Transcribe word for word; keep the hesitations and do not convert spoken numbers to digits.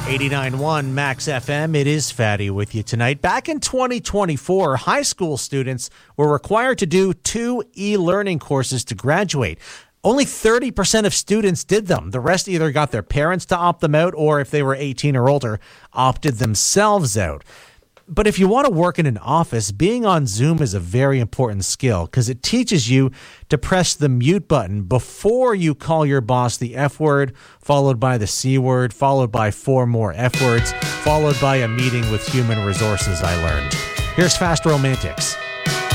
eighty-nine point one Max F M. It is Fatty with you tonight. Back in twenty twenty-four, high school students were required to do two e-learning courses to graduate. Only thirty percent of students did them. The rest either got their parents to opt them out or, if they were eighteen or older, opted themselves out. But if you want to work in an office, being on Zoom is a very important skill because it teaches you to press the mute button before you call your boss the F word, followed by the C word, followed by four more F words, followed by a meeting with human resources, I learned. Here's Fast Romantics.